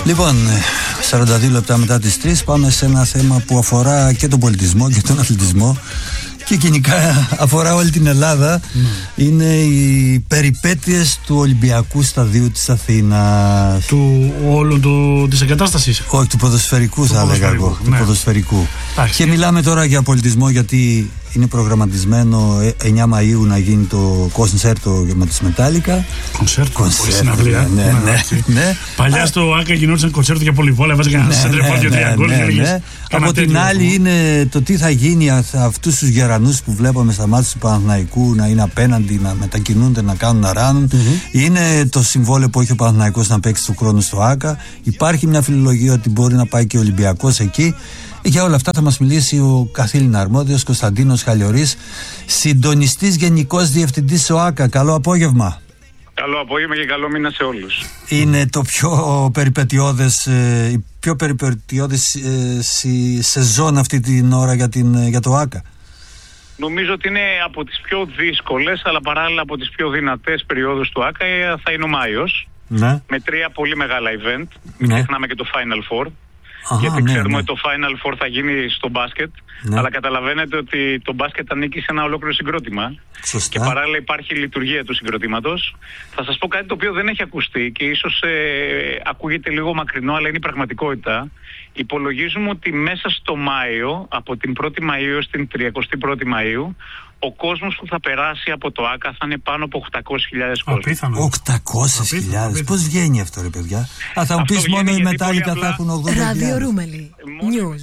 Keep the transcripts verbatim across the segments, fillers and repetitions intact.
Λοιπόν, σαράντα δύο λεπτά μετά τις τρεις πάμε σε ένα θέμα που αφορά και τον πολιτισμό και τον αθλητισμό και γενικά αφορά όλη την Ελλάδα. Mm. Είναι οι περιπέτειες του Ολυμπιακού Σταδίου της Αθήνας. Του όλου του, της εγκατάστασης. Όχι, του ποδοσφαιρικού θα έλεγα εγώ. Ναι. Του ποδοσφαιρικού. Άχι. Και μιλάμε τώρα για πολιτισμό, γιατί είναι προγραμματισμένο εννιά Μαΐου να γίνει το κονσέρτο με τις Μετάλλικα. Κονσέρτο, πολύ συναυλία. Ναι, ναι, ναι, ναι. Παλιά στο Άκα γινόταν κονσέρτο για πολυβόλα, έβαζε κανένα σέντρεφορ και τρία γκολ. Από την άλλη είναι το τι θα γίνει αυτούς τους γερανούς που βλέπαμε στα μάτια του Παναθηναϊκού να είναι απέναντι, να μετακινούνται, να κάνουν, να ράνουν. Mm-hmm. Είναι το συμβόλαιο που έχει ο Παναθηναϊκός να παίξει του χρόνου στο Άκα. Υπάρχει μια φιλολογία ότι μπορεί να πάει και ο Ολυμπιακός εκεί. Για όλα αυτά θα μας μιλήσει ο καθήλυνα αρμόδιος Κωνσταντίνος Χαλιορής, συντονιστής γενικός διευθυντής στο Άκα. Καλό απόγευμα. Καλό απόγευμα και καλό μήνα σε όλους. Είναι το πιο περιπετειώδες, η πιο περιπετειώδης σεζόν αυτή την ώρα για, την, για το Άκα. Νομίζω ότι είναι από τις πιο δύσκολες, αλλά παράλληλα από τις πιο δυνατές περιόδους του Άκα θα είναι ο Μάιος. Ναι. Με τρία πολύ μεγάλα event. Μην ξεχνάμε και το Final Four. Αχα, γιατί ναι, ξέρουμε ναι. ότι το Final Four θα γίνει στο μπάσκετ, ναι. αλλά καταλαβαίνετε ότι το μπάσκετ ανήκει σε ένα ολόκληρο συγκρότημα. Σωστά. Και παράλληλα υπάρχει η λειτουργία του συγκροτήματος. Θα σας πω κάτι το οποίο δεν έχει ακουστεί και ίσως ε, ακούγεται λίγο μακρινό, αλλά είναι η πραγματικότητα. Υπολογίζουμε ότι μέσα στο Μάιο, από την πρώτη Μαΐου έως την τριαντάτη πρώτη Μαΐου, ο κόσμος που θα περάσει από το Άκα θα είναι πάνω από οκτακόσιες χιλιάδες κόσμος. οκτακόσιες χιλιάδες. Πώς βγαίνει αυτό, ρε παιδιά? Α, θα μου πεις μόνο οι Μετάλλικα θα έχουν ογδόντα χιλιάδες. Ράδιο Ρούμελι. News.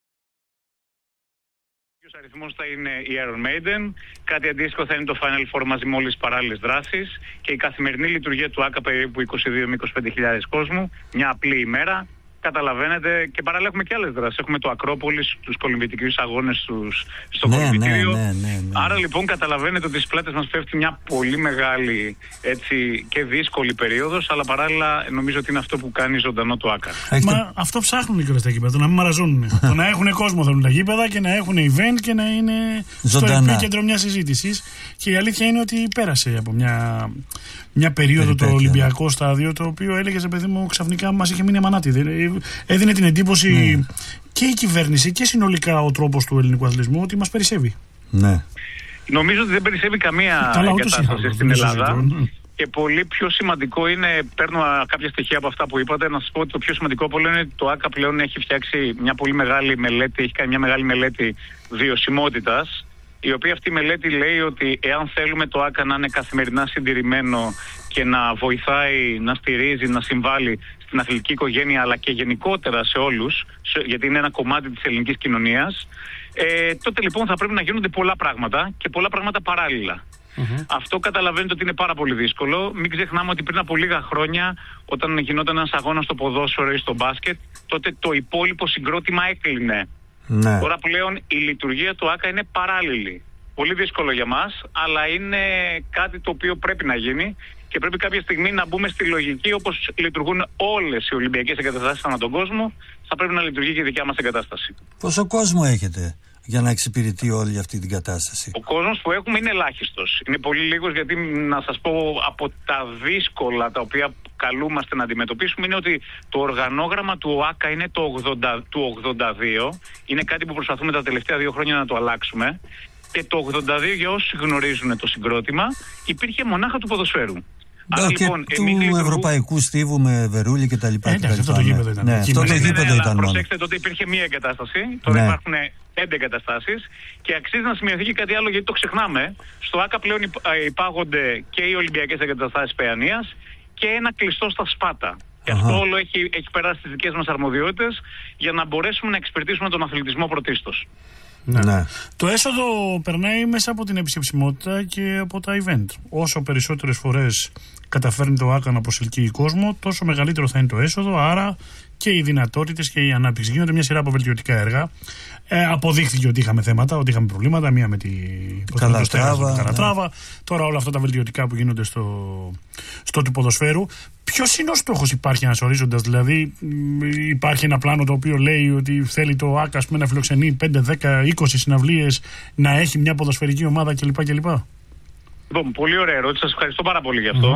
Ο αριθμός θα είναι η Iron Maiden, κάτι αντίστοιχο θα είναι το Final Four μαζί με όλες τις παράλληλες δράσεις και η καθημερινή λειτουργία του Άκα περίπου είκοσι δύο με είκοσι πέντε χιλιάδες κόσμου, μια απλή ημέρα. Καταλαβαίνετε, και παράλληλα έχουμε και άλλες δράσεις. Έχουμε το Ακρόπολης, τους κολυμβητικούς αγώνες τους, στο ναι, κολυμβητήριο. Ναι, ναι, ναι, ναι. Άρα λοιπόν καταλαβαίνετε ότι στις πλάτες μας πέφτει μια πολύ μεγάλη, έτσι, και δύσκολη περίοδος, αλλά παράλληλα νομίζω ότι είναι αυτό που κάνει ζωντανό το Άκα. Μα το... αυτό ψάχνουν και τα γήπεδα, το να μην μαραζώνουν. Το να έχουν κόσμο θέλουν τα γήπεδα και να έχουν event και να είναι ζωντανά στο επίκεντρο μια συζήτηση. Και η αλήθεια είναι ότι πέρασε από μια, μια περίοδο περιπέτεια, το Ολυμπιακό ναι. στάδιο, το οποίο έλεγε, παιδί μου, ξαφνικά μας είχε μείνει αμανάτη. Έδινε την εντύπωση ναι. και η κυβέρνηση και συνολικά ο τρόπος του ελληνικού αθλητισμού ότι μας περισσεύει. Ναι. Νομίζω ότι δεν περισσεύει καμία κατάσταση στην Ελλάδα. Ναι. Και πολύ πιο σημαντικό είναι, παίρνω κάποια στοιχεία από αυτά που είπατε, να σας πω ότι το πιο σημαντικό από όλα είναι ότι το Άκα πλέον έχει φτιάξει μια πολύ μεγάλη μελέτη, έχει κάνει μια μεγάλη μελέτη βιωσιμότητας, η οποία αυτή η μελέτη λέει ότι εάν θέλουμε το Άκα να είναι καθημερινά συντηρημένο και να βοηθάει, να στηρίζει, να συμβάλλει στην αθλητική οικογένεια αλλά και γενικότερα σε όλους, γιατί είναι ένα κομμάτι της ελληνικής κοινωνίας, ε, τότε λοιπόν θα πρέπει να γίνονται πολλά πράγματα και πολλά πράγματα παράλληλα. Mm-hmm. Αυτό καταλαβαίνετε ότι είναι πάρα πολύ δύσκολο. Μην ξεχνάμε ότι πριν από λίγα χρόνια, όταν γινόταν ένας αγώνας στο ποδόσφαιρο ή στο μπάσκετ, τότε το υπόλοιπο συγκρότημα έκλεινε. Ναι. Τώρα πλέον η λειτουργία του Άκα είναι παράλληλη. Πολύ δύσκολο για μας, αλλά είναι κάτι το οποίο πρέπει να γίνει και πρέπει κάποια στιγμή να μπούμε στη λογική, όπως λειτουργούν όλες οι Ολυμπιακές εγκαταστάσεις ανά τον κόσμο, θα πρέπει να λειτουργεί και η δικιά μας εγκατάσταση. Πόσο κόσμο έχετε για να εξυπηρετεί όλη αυτή την κατάσταση? Ο κόσμος που έχουμε είναι ελάχιστος. Είναι πολύ λίγος, γιατί να σας πω από τα δύσκολα τα οποία καλούμαστε να αντιμετωπίσουμε είναι ότι το οργανόγραμμα του Άκα είναι το ογδόντα, του ογδόντα δύο. Είναι κάτι που προσπαθούμε τα τελευταία δύο χρόνια να το αλλάξουμε. Και το ογδόντα δύο, για όσοι γνωρίζουν το συγκρότημα, υπήρχε μονάχα του ποδοσφαίρου. Άρα, και λοιπόν, του λειτουργού... ευρωπαϊκού στίβου με Βερούλη κτλ. Ε, ναι, αυτό το γήπεδο ήταν. Ναι, αυτό το γήπεδο ήταν μόνο. Προσέξτε, τότε υπήρχε μία εγκατάσταση, τώρα ναι. υπάρχουν πέντε εγκαταστάσεις και αξίζει να σημειωθεί και κάτι άλλο, γιατί το ξεχνάμε. Στο Άκα πλέον υπάγονται και οι Ολυμπιακές εγκαταστάσεις Παιανίας και ένα κλειστό στα Σπάτα. Και Αχα. αυτό όλο έχει, έχει περάσει στις δικές μας αρμοδιότητες για να μπορέσουμε να εξυπηρετήσουμε τον αθλητισμό πρωτίστως. Ναι. Ναι. Το έσοδο περνάει μέσα από την επισκεψιμότητα και από τα event. Όσο περισσότερες φορές καταφέρνει το Άκα να προσελκύει κόσμο, τόσο μεγαλύτερο θα είναι το έσοδο, άρα και οι δυνατότητες και η ανάπτυξη. Γίνονται μια σειρά από βελτιωτικά έργα. Ε, αποδείχθηκε ότι είχαμε θέματα, ότι είχαμε προβλήματα. Μία με την Καλατράβα. Ναι. Τώρα όλα αυτά τα βελτιωτικά που γίνονται στο, στο του ποδοσφαίρου. Ποιος είναι ο στόχος, υπάρχει ένας ορίζοντας? Δηλαδή, υπάρχει ένα πλάνο το οποίο λέει ότι θέλει το Άκα να φιλοξενεί πέντε, δέκα, είκοσι συναυλίες, να έχει μια ποδοσφαιρική ομάδα κλπ. κλπ. Λοιπόν, πολύ ωραία ερώτηση. Σας ευχαριστώ πάρα πολύ γι' αυτό. Mm-hmm.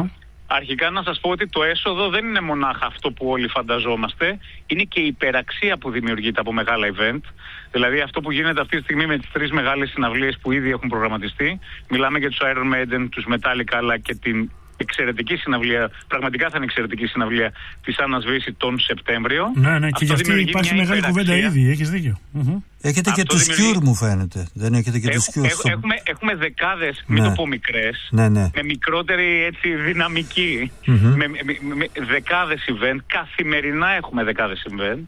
Αρχικά να σας πω ότι το έσοδο δεν είναι μονάχα αυτό που όλοι φανταζόμαστε, είναι και η υπεραξία που δημιουργείται από μεγάλα event. Δηλαδή αυτό που γίνεται αυτή τη στιγμή με τις τρεις μεγάλες συναυλίες που ήδη έχουν προγραμματιστεί. Μιλάμε για τους Iron Maiden, τους Metallica, αλλά και την εξαιρετική συναυλία, πραγματικά θα είναι εξαιρετική συναυλία της Άννας Βύση τον Σεπτέμβριο. Ναι, ναι, και γι' αυτή υπάρχει μεγάλη κουβέντα ήδη, έχεις δίκιο. Mm-hmm. Έχετε αυτό και τους δημιουργεί... Cure, μου φαίνεται. Δεν έχετε και τους Cure. Στο... Έχουμε, έχουμε δεκάδες, ναι. Μην το πω μικρές, ναι, ναι. με μικρότερη έτσι, δυναμική, mm-hmm. με, με, με δεκάδες event, καθημερινά έχουμε δεκάδες event.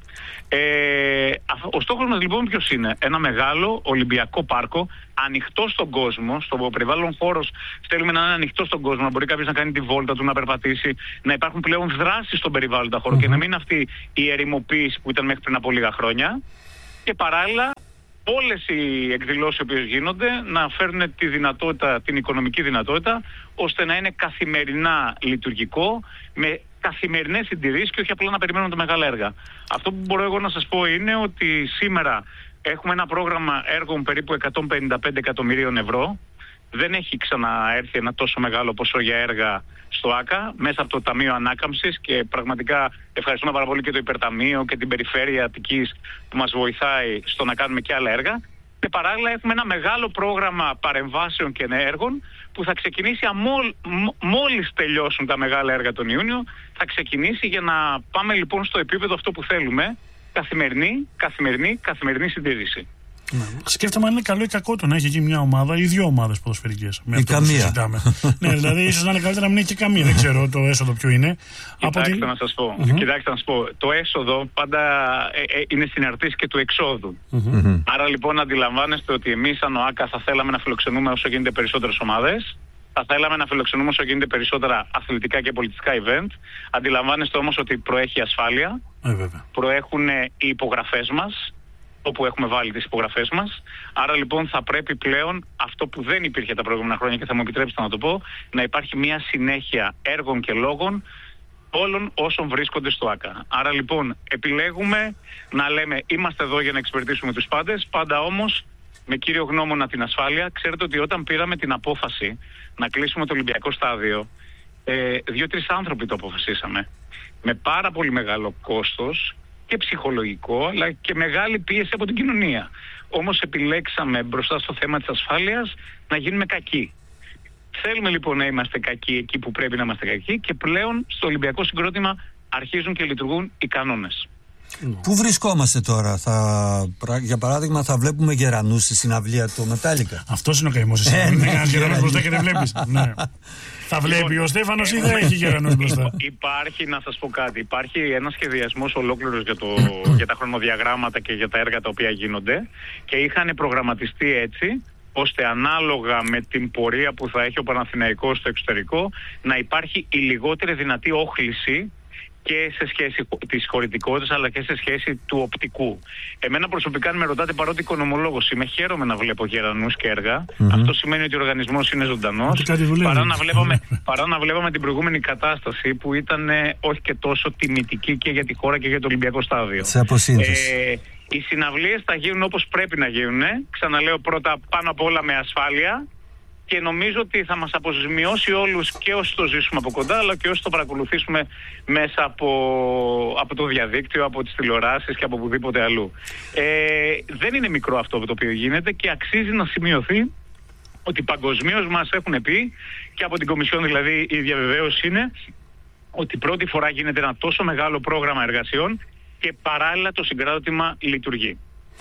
Ε, ο στόχος μας λοιπόν ποιος είναι? Ένα μεγάλο Ολυμπιακό πάρκο, ανοιχτό στον κόσμο, στο περιβάλλον χώρος. Θέλουμε να είναι ανοιχτό στον κόσμο, να μπορεί κάποιος να κάνει τη βόλτα του, να περπατήσει, να υπάρχουν πλέον δράσεις στον περιβάλλοντα χώρο mm-hmm. και να μην είναι αυτή η ερημοποίηση που ήταν μέχρι πριν από λίγα χρόνια. Και παράλληλα όλες οι εκδηλώσεις οι οποίες γίνονται να φέρνουν τη δυνατότητα, την οικονομική δυνατότητα, ώστε να είναι καθημερινά λειτουργικό, με καθημερινές συντηρήσεις και όχι απλά να περιμένουν τα μεγάλα έργα. Αυτό που μπορώ εγώ να σας πω είναι ότι σήμερα έχουμε ένα πρόγραμμα έργων περίπου εκατόν πενήντα πέντε εκατομμυρίων ευρώ. Δεν έχει ξαναέρθει ένα τόσο μεγάλο ποσό για έργα στο ΆΚΑ μέσα από το Ταμείο Ανάκαμψης και πραγματικά ευχαριστούμε πάρα πολύ και το Υπερταμείο και την Περιφέρεια Αττικής που μας βοηθάει στο να κάνουμε και άλλα έργα. Και παράλληλα έχουμε ένα μεγάλο πρόγραμμα παρεμβάσεων και έργων που θα ξεκινήσει αμόλ, μόλις τελειώσουν τα μεγάλα έργα τον Ιούνιο, θα ξεκινήσει για να πάμε λοιπόν στο επίπεδο αυτό που θέλουμε, καθημερινή, καθημερινή, καθημερινή συντήρηση. Ναι. Σκέφτομαι αν είναι καλό ή κακό το να έχει εκεί μια ομάδα ή δύο ομάδες ποδοσφαιρικές. Ή καμία. Ναι, δηλαδή ίσως να είναι καλύτερα να μην είναι και καμία. Δεν ξέρω το έσοδο ποιο είναι. Κοιτάξτε την... να σας πω. Mm-hmm. Κοιτάξτε να σας πω. Το έσοδο πάντα ε, ε, είναι συναρτής και του εξόδου. Mm-hmm. Άρα λοιπόν αντιλαμβάνεστε ότι εμείς σαν ΟΑΚΑ θα θέλαμε να φιλοξενούμε όσο γίνεται περισσότερες ομάδες. Θα θέλαμε να φιλοξενούμε όσο γίνεται περισσότερα αθλητικά και πολιτιστικά event. Αντιλαμβάνεστε όμως ότι προέχει ασφάλεια. Ε, προέχουν οι υπογραφές μας, όπου έχουμε βάλει τις υπογραφές μας. Άρα λοιπόν θα πρέπει πλέον αυτό που δεν υπήρχε τα προηγούμενα χρόνια και θα μου επιτρέψετε να το πω, να υπάρχει μια συνέχεια έργων και λόγων όλων όσων βρίσκονται στο ΆΚΑ. Άρα λοιπόν επιλέγουμε να λέμε είμαστε εδώ για να εξυπηρετήσουμε τους πάντες, πάντα όμως με κύριο γνώμονα την ασφάλεια. Ξέρετε ότι όταν πήραμε την απόφαση να κλείσουμε το Ολυμπιακό στάδιο, ε, δύο-τρεις άνθρωποι το αποφασίσαμε. Με πάρα πολύ μεγάλο κόστος και ψυχολογικό, αλλά και μεγάλη πίεση από την κοινωνία. Όμως επιλέξαμε μπροστά στο θέμα της ασφάλειας να γίνουμε κακοί. Θέλουμε λοιπόν να είμαστε κακοί εκεί που πρέπει να είμαστε κακοί και πλέον στο Ολυμπιακό συγκρότημα αρχίζουν και λειτουργούν οι κανόνες. Πού βρισκόμαστε τώρα? Θα, για παράδειγμα θα βλέπουμε γερανούς στη συναυλία του Metallica. Αυτός είναι ο καημός. Είναι ένας γερανός μπροστά και δεν βλέπεις. Ναι. Θα βλέπει ο Στέφανος ή δεν έχει γερανούς μπροστά? Υπάρχει, να σας πω κάτι, υπάρχει ένας σχεδιασμός ολόκληρος για, το, για τα χρονοδιαγράμματα και για τα έργα τα οποία γίνονται και είχαν προγραμματιστεί έτσι ώστε ανάλογα με την πορεία που θα έχει ο Παναθηναϊκός στο εξωτερικό να υπάρχει η λιγότερη δυνατή όχληση και σε σχέση της χωρητικότητας αλλά και σε σχέση του οπτικού. Εμένα προσωπικά αν με ρωτάτε, παρότι οικονομολόγος είμαι, χαίρομαι να βλέπω γερανούς και έργα. Mm-hmm. Αυτό σημαίνει ότι ο οργανισμός είναι ζωντανός. Παρά να, βλέπαμε, παρά να βλέπαμε την προηγούμενη κατάσταση που ήταν ε, όχι και τόσο τιμητική και για τη χώρα και για το Ολυμπιακό στάδιο. Σε αποσύνθεση. Ε, οι συναυλίες θα γίνουν όπως πρέπει να γίνουν. Ξαναλέω πρώτα πάνω απ' όλα με ασφάλεια. Και νομίζω ότι θα μας αποζημιώσει όλους και όσοι το ζήσουμε από κοντά, αλλά και όσοι το παρακολουθήσουμε μέσα από, από το διαδίκτυο, από τις τηλεοράσεις και από οπουδήποτε αλλού. Ε, δεν είναι μικρό αυτό το οποίο γίνεται και αξίζει να σημειωθεί ότι παγκοσμίως μας έχουν πει και από την Κομισιόν δηλαδή η διαβεβαίωση είναι ότι πρώτη φορά γίνεται ένα τόσο μεγάλο πρόγραμμα εργασιών και παράλληλα το συγκρότημα λειτουργεί.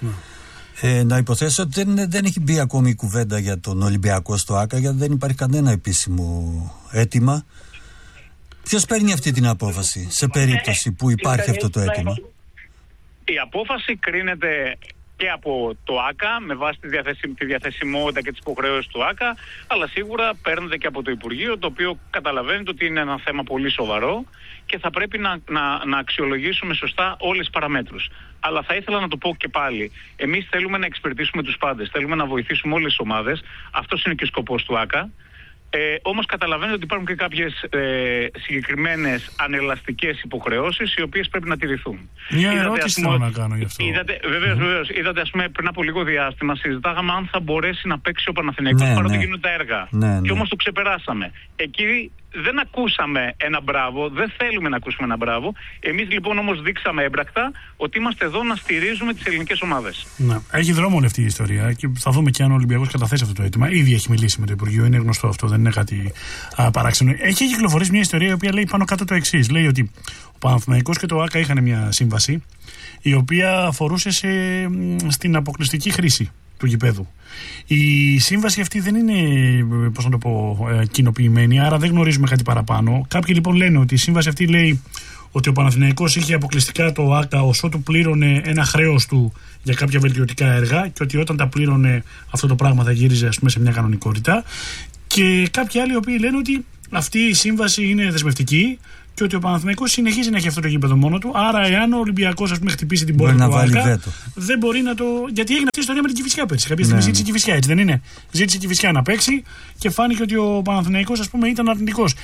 Ε, να υποθέσω ότι δεν, δεν έχει μπει ακόμη η κουβέντα για τον Ολυμπιακό στο ΆΚΑ, γιατί δεν υπάρχει κανένα επίσημο αίτημα. Ποιος παίρνει αυτή την απόφαση σε περίπτωση που υπάρχει αυτό το αίτημα? Η απόφαση κρίνεται και από το ΆΚΑ με βάση τη, διαθεσι... τη διαθεσιμότητα και τις υποχρεώσεις του ΆΚΑ, αλλά σίγουρα παίρνεται και από το Υπουργείο, το οποίο καταλαβαίνετε ότι είναι ένα θέμα πολύ σοβαρό και θα πρέπει να, να, να αξιολογήσουμε σωστά όλες τις παραμέτρους. Αλλά θα ήθελα να το πω και πάλι. Εμείς θέλουμε να εξυπηρετήσουμε τους πάντες, θέλουμε να βοηθήσουμε όλες τις ομάδες. Αυτός είναι και ο σκοπός του ΆΚΑ. Ε, όμως καταλαβαίνετε ότι υπάρχουν και κάποιες ε, συγκεκριμένες ανελαστικές υποχρεώσεις οι οποίες πρέπει να τηρηθούν. Μια ερώτηση θέλω να κάνω γι' αυτό. Είδατε, βεβαίως, mm-hmm. βεβαίως, είδατε ας πούμε πριν από λίγο διάστημα συζητάγαμε αν θα μπορέσει να παίξει ο Παναθηναϊκός ναι, παρότι ναι. γίνονται τα έργα. Ναι, ναι. Και όμως το ξεπεράσαμε. Εκεί δεν ακούσαμε ένα μπράβο, δεν θέλουμε να ακούσουμε ένα μπράβο. Εμείς λοιπόν όμως δείξαμε έμπρακτα ότι είμαστε εδώ να στηρίζουμε τις ελληνικές ομάδες. Ναι. Έχει δρόμο όλη αυτή η ιστορία και θα δούμε και αν ο Ολυμπιακός καταθέσει αυτό το αίτημα. Ήδη έχει μιλήσει με το Υπουργείο, είναι γνωστό αυτό, δεν είναι κάτι α, παράξενο. Έχει κυκλοφορήσει μια ιστορία η οποία λέει πάνω κάτω το εξής. Λέει ότι ο Παναθηναϊκός και το ΆΚΑ είχαν μια σύμβαση η οποία αφορούσε σε, στην αποκλειστική χρήση του γηπέδου. Η σύμβαση αυτή δεν είναι, πώς να το πω, ε, κοινοποιημένη, άρα δεν γνωρίζουμε κάτι παραπάνω. Κάποιοι λοιπόν λένε ότι η σύμβαση αυτή λέει ότι ο Παναθηναϊκός είχε αποκλειστικά το ΆΚΑ όσο του πλήρωνε ένα χρέος του για κάποια βελτιωτικά έργα και ότι όταν τα πλήρωνε αυτό το πράγμα θα γύριζε, ας πούμε, σε μια κανονικότητα. Και κάποιοι άλλοι οι οποίοι λένε ότι αυτή η σύμβαση είναι δεσμευτική και ότι ο Παναθηναϊκός συνεχίζει να έχει αυτό το γήπεδο μόνο του. Άρα, εάν ο Ολυμπιακός, ας πούμε, χτυπήσει την πόρτα του ΆΚΑ, δεν μπορεί να το. Γιατί έγινε αυτή η ιστορία με την Κηφισιά πέρσι. Κάποια στιγμή ναι. ζήτησε η Κηφισιά, έτσι δεν είναι? Ζήτησε η Κηφισιά να παίξει και φάνηκε ότι ο Παναθηναϊκός, ας πούμε, ήταν αρνητικός.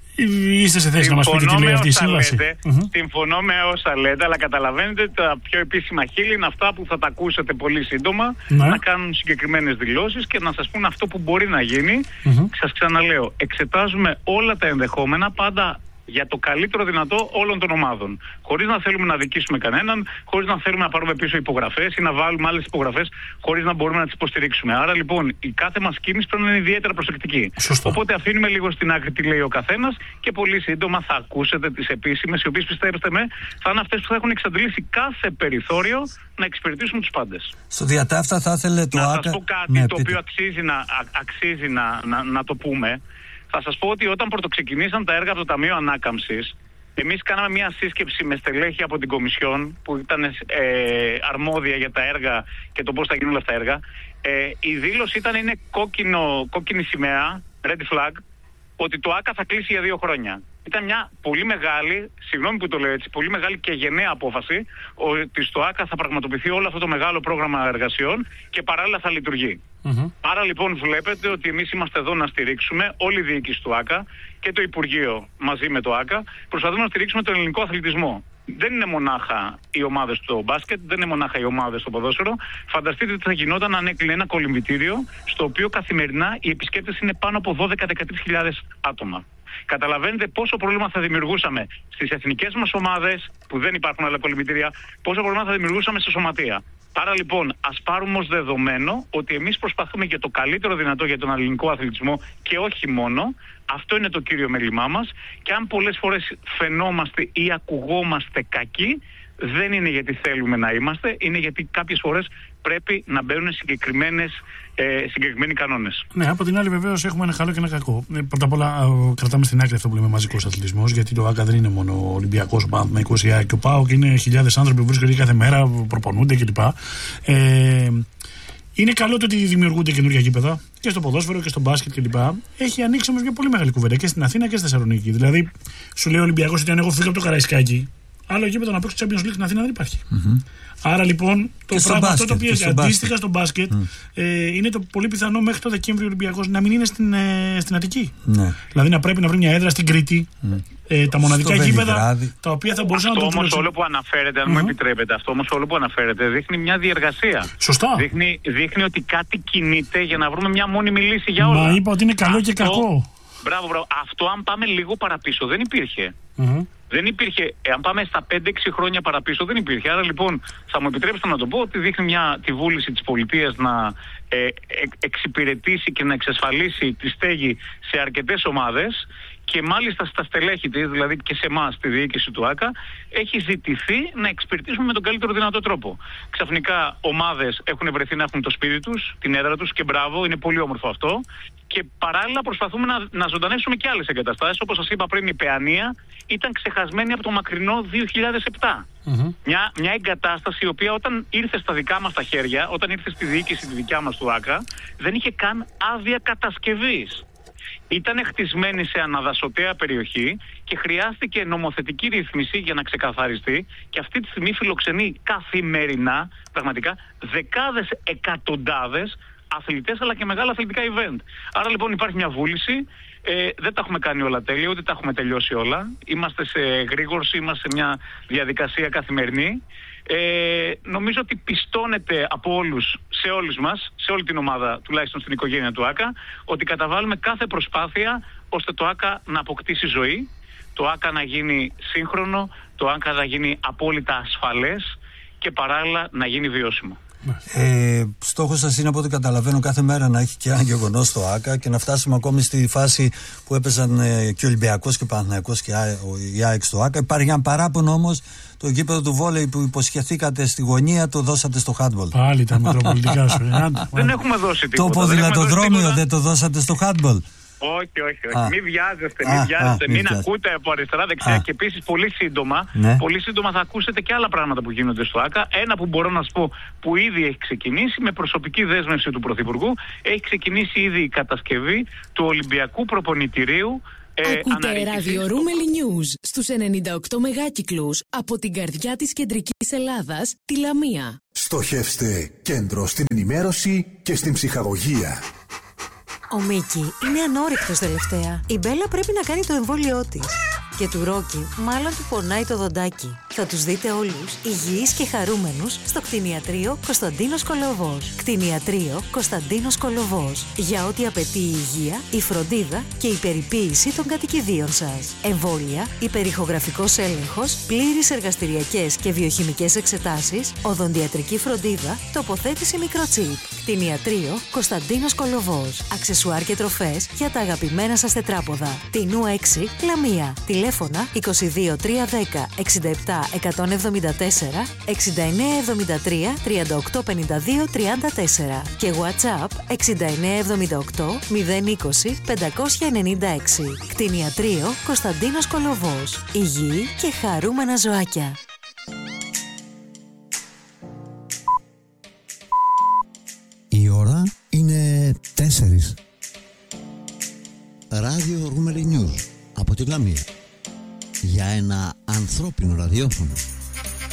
Είστε σε θέση Συμφωνώ να μας πείτε τι λέει αυτή η σύμβαση? Mm-hmm. Συμφωνώ με όσα λέτε, αλλά καταλαβαίνετε τα πιο επίσημα χείλη είναι αυτά που θα τα ακούσετε πολύ σύντομα, ναι. να κάνουν συγκεκριμένες δηλώσεις και να σας πούν αυτό που μπορεί να γίνει. Mm-hmm. Σας ξαναλέω, εξετάζουμε όλα τα ενδεχόμενα, πάντα για το καλύτερο δυνατό όλων των ομάδων. Χωρίς να θέλουμε να δικήσουμε κανέναν, χωρίς να θέλουμε να πάρουμε πίσω υπογραφές ή να βάλουμε άλλες υπογραφές, χωρίς να μπορούμε να τις υποστηρίξουμε. Άρα λοιπόν η κάθε μας κίνηση πρέπει να είναι ιδιαίτερα προσεκτική. Σωστό. Οπότε αφήνουμε λίγο στην άκρη τι λέει ο καθένας και πολύ σύντομα θα ακούσετε τις επίσημες, οι οποίες, πιστέψτε με, θα είναι αυτές που θα έχουν εξαντλήσει κάθε περιθώριο να εξυπηρετήσουν τους πάντες. Στο διατάφτα θα ήθελε το να άκα... σας πω κάτι ναι, το πείτε. οποίο αξίζει, να, αξίζει να, να, να το πούμε. Θα σας πω ότι όταν πρωτοξεκινήσαν τα έργα από το Ταμείο Ανάκαμψης, εμείς κάναμε μια σύσκεψη με στελέχη από την Κομισιόν που ήταν ε, αρμόδια για τα έργα και το πώς θα γίνουν όλα αυτά τα έργα. Ε, η δήλωση ήταν είναι κόκκινο, κόκκινη σημαία, red flag, ότι το ΆΚΑ θα κλείσει για δύο χρόνια. Ήταν μια πολύ μεγάλη, συγγνώμη που το λέω έτσι, πολύ μεγάλη και γενναία απόφαση ότι στο ΆΚΑ θα πραγματοποιηθεί όλο αυτό το μεγάλο πρόγραμμα εργασιών και παράλληλα θα λειτουργεί. Mm-hmm. Άρα λοιπόν βλέπετε ότι εμείς είμαστε εδώ να στηρίξουμε όλη η διοίκηση του ΆΚΑ και το Υπουργείο μαζί με το ΆΚΑ. Προσπαθούμε να στηρίξουμε τον ελληνικό αθλητισμό. Δεν είναι μονάχα οι ομάδες στο μπάσκετ, δεν είναι μονάχα οι ομάδες στο ποδόσφαιρο. Φανταστείτε τι θα γινόταν αν έκλεινε ένα κολυμβητήριο στο οποίο καθημερινά οι επισκέπτες είναι πάνω από δώδεκα με δεκατρείς χιλιάδες άτομα. Καταλαβαίνετε πόσο πρόβλημα θα δημιουργούσαμε στις εθνικές μας ομάδες που δεν υπάρχουν άλλα κολυμβητήρια, πόσο πρόβλημα θα δημιουργούσαμε στη σωματεία. Άρα λοιπόν ας πάρουμε ως δεδομένο ότι εμείς προσπαθούμε για το καλύτερο δυνατό για τον ελληνικό αθλητισμό και όχι μόνο. Αυτό είναι το κύριο μέλημά μας και αν πολλές φορές φαινόμαστε ή ακουγόμαστε κακοί, δεν είναι γιατί θέλουμε να είμαστε, είναι γιατί κάποιες φορές πρέπει να μπαίνουν συγκεκριμένες, ε, συγκεκριμένοι κανόνες. Ναι, από την άλλη βεβαίως έχουμε ένα καλό και ένα κακό. Ε, πρώτα απ' όλα κρατάμε στην άκρη αυτό που λέμε μαζικός αθλητισμός, γιατί το ΆΚΑ δεν είναι μόνο ο Ολυμπιακός, ο Παναθηναϊκός, η ΑΕΚ και ο ΠΑΟΚ, είναι χιλιάδες άνθρωποι που βρίσκονται κάθε μέρα, προπονούνται κλπ. Ε, είναι καλό το ότι δημιουργούνται καινούργια γήπεδα και στο ποδόσφαιρο και στο μπάσκετ κλπ. Έχει ανοίξει όμως μια πολύ μεγάλη κουβέντα και στην Αθήνα και στη Θεσσαλονίκη. Δηλαδή, σου λέει ο Ολυμπιακός ότι αν εγώ φύγω από το Καραϊσκάκι, άλλο γήπεδο να παίξω Champions League στην Αθήνα δεν υπάρχει. Mm-hmm. Άρα λοιπόν το πράγμα αυτό το οποίο αντίστοιχα στο μπάσκετ mm. ε, είναι το πολύ πιθανό μέχρι το Δεκέμβριο ο Ολυμπιακός να μην είναι στην, ε, στην Αττική. Mm. Δηλαδή να πρέπει να βρει μια έδρα στην Κρήτη. Mm. Ε, τα μοναδικά γήπεδα τα οποία θα μπορούσαν αυτό να το όμως όλο που αναφέρεται, αν mm-hmm. μου επιτρέπετε, αυτό όμως όλο που αναφέρεται δείχνει μια διεργασία. Σωστά. Δείχνει, δείχνει ότι κάτι κινείται για να βρούμε μια μόνιμη λύση για όλα. Μα είπα ότι είναι καλό αυτό, και κακό. Μπράβο, μπράβο. Αυτό αν πάμε λίγο παραπίσω δεν υπήρχε. Mm-hmm. Δεν υπήρχε, αν πάμε στα πέντε έξι χρόνια παραπίσω δεν υπήρχε. Άρα λοιπόν θα μου επιτρέψετε να το πω ότι δείχνει μια, τη βούληση της πολιτείας να ε, ε, εξυπηρετήσει και να εξασφαλίσει τη στέγη σε αρκετές ομάδες και μάλιστα στα στελέχη της, δηλαδή και σε εμάς τη διοίκηση του ΆΚΑ, έχει ζητηθεί να εξυπηρετήσουμε με τον καλύτερο δυνατό τρόπο. Ξαφνικά ομάδες έχουν βρεθεί να έχουν το σπίτι τους, την έδρα τους και μπράβο, είναι πολύ όμορφο αυτό. Και παράλληλα προσπαθούμε να, να ζωντανεύσουμε και άλλες εγκαταστάσεις. Όπως σας είπα πριν, η Παιανία ήταν ξεχασμένη από το μακρινό δύο χιλιάδες επτά. Mm-hmm. Μια, μια εγκατάσταση η οποία όταν ήρθε στα δικά μας τα χέρια, όταν ήρθε στη διοίκηση τη δικιά μας του ΆΚΑ, δεν είχε καν άδεια κατασκευής. Ήταν χτισμένη σε αναδασωτέα περιοχή και χρειάστηκε νομοθετική ρύθμιση για να ξεκαθαριστεί και αυτή τη στιγμή φιλοξενεί καθημερινά, πραγματικά, δεκάδες, εκατοντάδες αθλητές αλλά και μεγάλα αθλητικά event. Άρα λοιπόν υπάρχει μια βούληση, ε, δεν τα έχουμε κάνει όλα τέλεια, ούτε τα έχουμε τελειώσει όλα. Είμαστε σε γρήγορση, είμαστε σε μια διαδικασία καθημερινή. Ε, νομίζω ότι πιστώνεται από όλους, σε όλους μας, σε όλη την ομάδα, τουλάχιστον στην οικογένεια του ΆΚΑ, ότι καταβάλουμε κάθε προσπάθεια ώστε το ΆΚΑ να αποκτήσει ζωή, το ΆΚΑ να γίνει σύγχρονο, το ΆΚΑ να γίνει απόλυτα ασφαλές και παράλληλα να γίνει βιώσιμο. Ε, στόχος σας είναι, από ό,τι καταλαβαίνω, κάθε μέρα να έχει και ένα γεγονός στο ΆΚΑ και να φτάσουμε ακόμη στη φάση που έπαιζαν ε, και ο Ολυμπιακός και ο Παναθηναϊκός και η ΑΕΚ στο ΆΚΑ. Υπάρχει ένα παράπονο όμως, το γήπεδο του βόλεϊ που υποσχεθήκατε στη γωνία, το δώσατε στο handball. Πάλι τα μικροπολιτικά σου. Δεν έχουμε δώσει τίποτα. Το ποδηλατοδρόμιο δεν το δώσατε στο handball. Όχι, όχι, όχι. Μην βιάζεστε, μην, βιάζεστε, μην, μην ακούτε από αριστερά-δεξιά. Και επίσης πολύ σύντομα, ναι. πολύ σύντομα θα ακούσετε και άλλα πράγματα που γίνονται στο ΆΚΑ. Ένα που μπορώ να σας πω που ήδη έχει ξεκινήσει με προσωπική δέσμευση του Πρωθυπουργού, έχει ξεκινήσει ήδη η κατασκευή του Ολυμπιακού Προπονητηρίου. Ακούτε ραδιορούμελη News στους ενενήντα οκτώ μεγάκυκλους από την καρδιά της κεντρικής Ελλάδας, τη Λαμία. Στοχεύστε κέντρο στην ενημέρωση και στην ψυχαγωγία. Ο Μίκη είναι ανόρυκτος τελευταία. Η Μπέλα πρέπει να κάνει το εμβόλιό της. Και του Ρόκι μάλλον του πονάει το δοντάκι. Θα τους δείτε όλους υγιείς και χαρούμενους στο κτηνιατρίο Κωνσταντίνος Κολοβός. Κτηνιατρίο Κωνσταντίνος Κολοβός. Για ό,τι απαιτεί η υγεία, η φροντίδα και η περιποίηση των κατοικιδίων σας. Εμβόλια, υπερηχογραφικός έλεγχος, πλήρεις εργαστηριακές και βιοχημικές εξετάσεις, οδοντιατρική φροντίδα, τοποθέτηση μικροτσίπ. Κτηνιατρίο Κωνσταντίνος Κολοβός. Αξεσουάρ και τροφές για τα αγαπημένα σας τετράποδα. Τινού έξι, Λαμία. Τηλέφωνα είκοσι δύο τριακόσια δέκα εξήντα επτά εκατόν εβδομήντα τέσσερα, εξήντα εννέα εβδομήντα τρία τριάντα οκτώ πενήντα δύο τριάντα τέσσερα και WhatsApp εξήντα εννέα εβδομήντα οκτώ μηδέν είκοσι πεντακόσια ενενήντα έξι. Κτηνιατρίο Κωνσταντίνος Κολοβός. Υγιή και χαρούμενα ζωάκια. Η ώρα είναι τέσσερις. Ράδιο Ρούμελι News από τη Λαμία. Για ένα ανθρώπινο ραδιόφωνο.